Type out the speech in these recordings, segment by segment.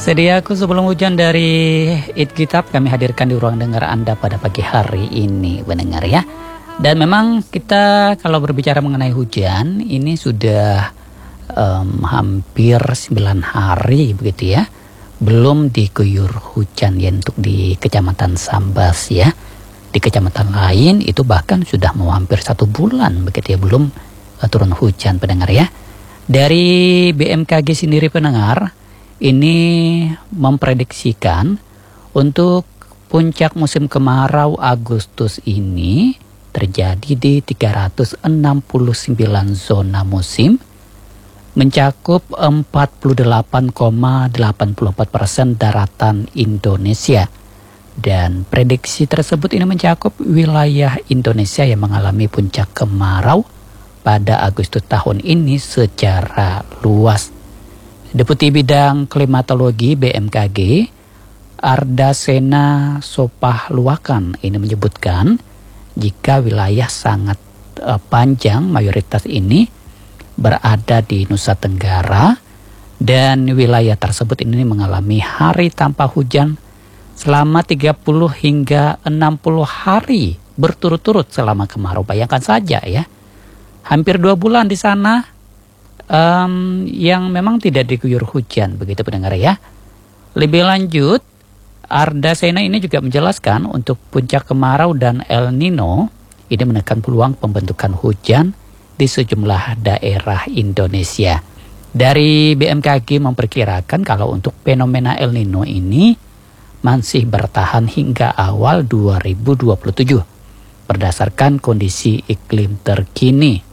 Sediaku sebelum hujan dari It Kitab kami hadirkan di ruang dengar Anda pada pagi hari ini, pendengar ya. Dan memang kita kalau berbicara mengenai hujan ini sudah hampir 9 hari begitu ya. Belum diguyur hujan ya untuk di Kecamatan Sambas ya. Di kecamatan lain itu bahkan sudah mau hampir 1 bulan begitu ya, belum turun hujan, pendengar ya. Dari BMKG sendiri, pendengar, ini memprediksikan untuk puncak musim kemarau Agustus ini terjadi di 369 zona musim, mencakup 48,84% daratan Indonesia. Dan prediksi tersebut ini mencakup wilayah Indonesia yang mengalami puncak kemarau pada Agustus tahun ini secara luas. Deputi Bidang Klimatologi BMKG Ardasena Sopahluakan ini menyebutkan jika wilayah sangat panjang mayoritas ini berada di Nusa Tenggara dan wilayah tersebut ini mengalami hari tanpa hujan selama 30 hingga 60 hari berturut-turut selama kemarau. Bayangkan saja ya, hampir 2 bulan di sana yang memang tidak diguyur hujan, begitu pendengar ya. Lebih lanjut, Ardasena ini juga menjelaskan untuk puncak kemarau dan El Nino ini menekan peluang pembentukan hujan di sejumlah daerah Indonesia. Dari BMKG memperkirakan kalau untuk fenomena El Nino ini masih bertahan hingga awal 2027 berdasarkan kondisi iklim terkini.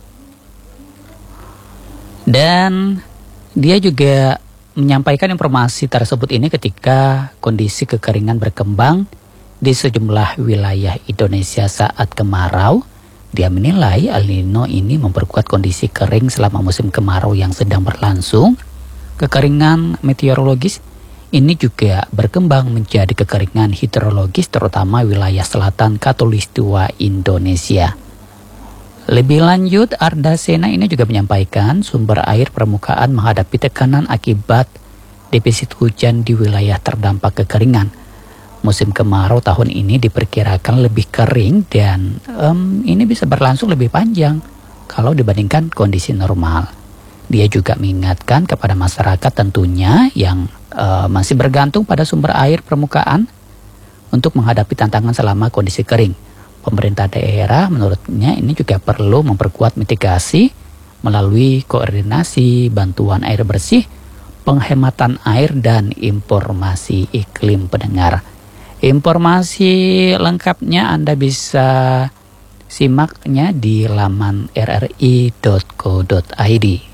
Dan dia juga menyampaikan informasi tersebut ini ketika kondisi kekeringan berkembang di sejumlah wilayah Indonesia saat kemarau. Dia menilai El Nino ini memperkuat kondisi kering selama musim kemarau yang sedang berlangsung. Kekeringan meteorologis ini juga berkembang menjadi kekeringan hidrologis terutama wilayah selatan Khatulistiwa Indonesia. Lebih lanjut, Ardasena ini juga menyampaikan sumber air permukaan menghadapi tekanan akibat defisit hujan di wilayah terdampak kekeringan. Musim kemarau tahun ini diperkirakan lebih kering dan ini bisa berlangsung lebih panjang kalau dibandingkan kondisi normal. Dia juga mengingatkan kepada masyarakat tentunya yang masih bergantung pada sumber air permukaan untuk menghadapi tantangan selama kondisi kering. Pemerintah daerah menurutnya ini juga perlu memperkuat mitigasi melalui koordinasi bantuan air bersih, penghematan air, dan informasi iklim, pendengar. Informasi lengkapnya Anda bisa simaknya di laman rri.co.id.